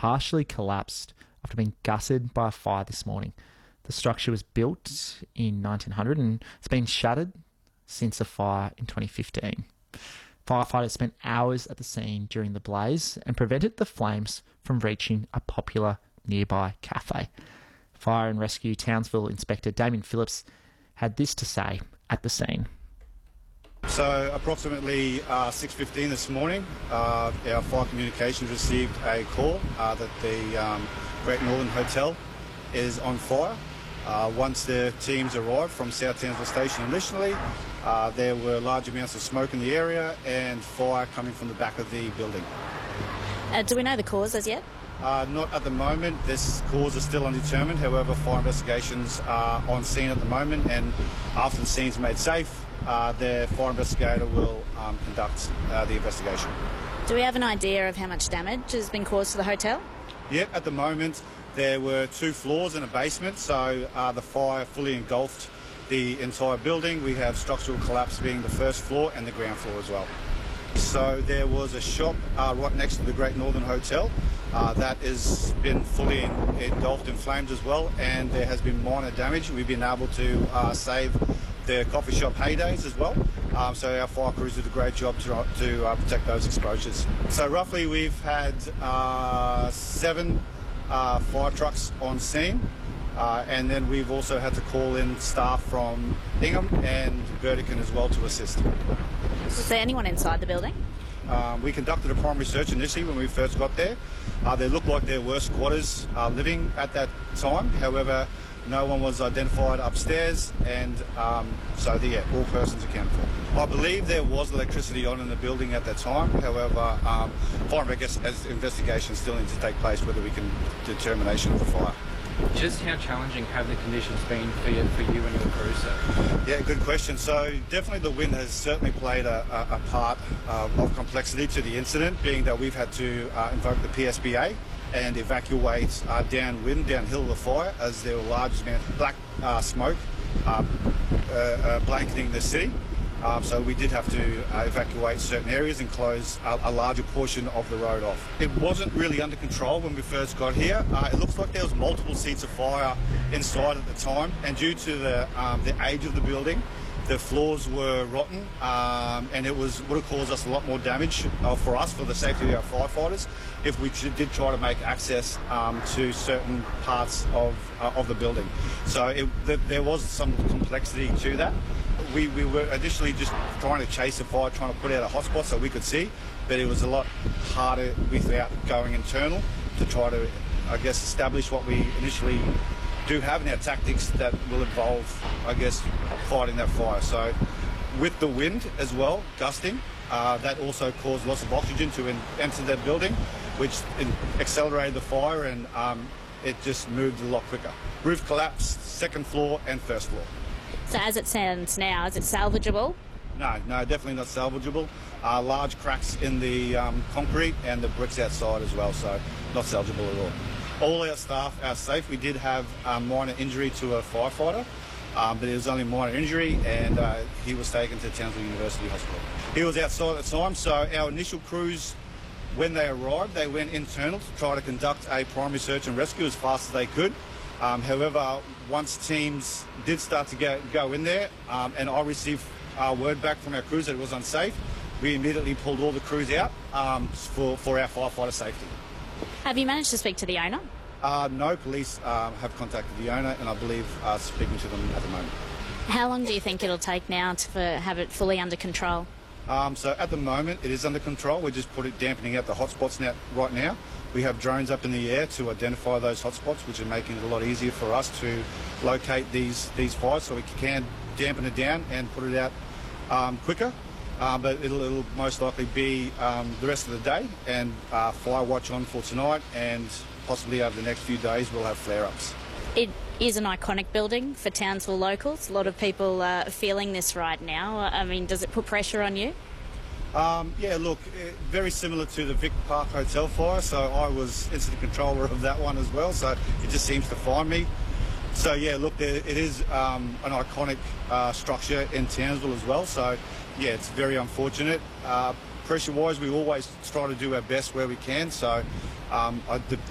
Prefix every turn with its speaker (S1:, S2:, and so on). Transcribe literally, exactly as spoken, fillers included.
S1: partially collapsed after being gutted by a fire this morning. The structure was built in nineteen hundred and it's been shuttered since the fire in twenty fifteen. Firefighters spent hours at the scene during the blaze and prevented the flames from reaching a popular nearby cafe. Fire and Rescue Townsville Inspector Damien Phillips had this to say at the scene.
S2: So approximately uh, six fifteen this morning, uh, our fire communications received a call uh, that the um, Great Northern Hotel is on fire. Uh, once the teams arrived from South Townsville Station initially, uh, there were large amounts of smoke in the area and fire coming from the back of the building.
S3: Uh, do we know the cause as yet?
S2: Uh, not at the moment. This cause is still undetermined. However, fire investigations are on scene at the moment, and after the scene's made safe, uh, the fire investigator will um, conduct uh, the investigation.
S3: Do we have an idea of how much damage has been caused to the hotel?
S2: Yep, at the moment there were two floors and a basement, so uh, the fire fully engulfed the entire building. We have structural collapse being the first floor and the ground floor as well. So there was a shop uh, right next to the Great Northern Hotel uh, that has been fully en- engulfed in flames as well, and there has been minor damage. We've been able to uh, save the coffee shop Heydays as well. Um, so our fire crews did a great job to, to uh, protect those exposures. So roughly we've had uh, seven uh, fire trucks on scene, uh, and then we've also had to call in staff from Ingham and Burdekin as well to assist.
S3: Was there anyone inside the building?
S2: Um, we conducted a primary search initially when we first got there. Uh, they looked like there were squatters uh, living at that time. However, no one was identified upstairs, and um, so the, yeah, all persons accounted for. I believe there was electricity on in the building at that time. However, um, fire investigation still needs to take place whether we can determination of the fire.
S4: Just how challenging have the conditions been for you, for you and your crew, sir?
S2: Yeah, good question. So definitely the wind has certainly played a, a, a part uh, of complexity to the incident, being that we've had to uh, invoke the P S B A and evacuate uh, downwind, downhill of the fire, as there were large amounts of black uh, smoke uh, uh, uh, blanketing the city. Um, so we did have to uh, evacuate certain areas and close a, a larger portion of the road off. It wasn't really under control when we first got here. Uh, it looks like there was multiple seats of fire inside at the time, and due to the, um, the age of the building, the floors were rotten, um, and it was would have caused us a lot more damage uh, for us, for the safety of our firefighters, if we did try to make access um, to certain parts of uh, of the building. So it, th- there was some complexity to that. We, we were initially just trying to chase a fire, trying to put out a hotspot so we could see, but it was a lot harder without going internal to try to, I guess, establish what we initially do have in our tactics that will involve, I guess, fighting that fire. So with the wind as well, gusting, uh, that also caused loss of oxygen to in, enter that building, which in, accelerated the fire, and um, it just moved a lot quicker. Roof collapsed, second floor and first floor.
S3: So as it stands now, is it salvageable?
S2: No, no, definitely not salvageable. Uh, large cracks in the um, concrete and the bricks outside as well, so not salvageable at all. All our staff are safe. We did have a minor injury to a firefighter, um, but it was only minor injury, and uh, he was taken to Townsville University Hospital. He was outside at the time, so our initial crews, when they arrived, they went internal to try to conduct a primary search and rescue as fast as they could. Um, however, once teams did start to go, go in there, um, and I received uh, word back from our crews that it was unsafe, we immediately pulled all the crews out um, for, for our firefighter safety.
S3: Have you managed to speak to the owner?
S2: Uh, no, police uh, have contacted the owner, and I believe uh, speaking to them at the moment.
S3: How long do you think it'll take now to for, have it fully under control?
S2: Um, so at the moment, it is under control. We're just put it dampening out the hotspots now, right now. We have drones up in the air to identify those hotspots, which are making it a lot easier for us to locate these, these fires, so we can dampen it down and put it out um, quicker. Uh, but it'll, it'll most likely be um, the rest of the day, and uh, fire watch on for tonight, and possibly over the next few days we'll have flare-ups.
S3: It is an iconic building for Townsville locals. A lot of people are feeling this right now. I mean, does it put pressure on you?
S2: Um, yeah, look, eh, very similar to the Vic Park Hotel fire, so I was incident controller of that one as well, so it just seems to find me. So yeah, look, there, it is um, an iconic uh, structure in Townsville as well, so yeah, it's very unfortunate. Uh, pressure-wise, we always try to do our best where we can, so um, I, the, the